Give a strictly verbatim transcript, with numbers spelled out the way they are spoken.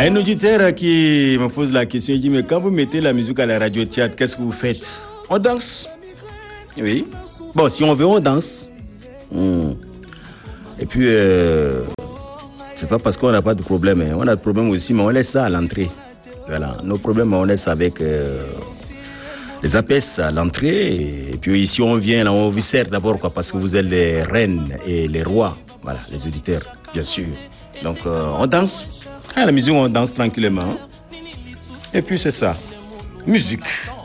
Un auditeur qui me pose la question, il dit, mais quand vous mettez la musique à la radio théâtre, qu'est-ce que vous faites? On danse. Oui. Bon, si on veut, on danse. Mmh. Et puis, euh, c'est pas parce qu'on n'a pas de problème. Hein. On a de problème aussi, mais on laisse ça à l'entrée. Voilà. Nos problèmes, on laisse avec euh, les A P S à l'entrée. Et puis ici, on vient, là, on vous sert d'abord, quoi, parce que vous êtes les reines et les rois. Voilà, les auditeurs, bien sûr. Donc, euh, on danse. À la musique, on danse tranquillement. Et puis, c'est ça. Musique.